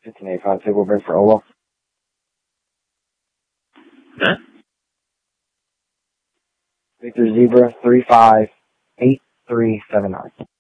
1585, table break for Olo. Okay. Victor Zebra 358379.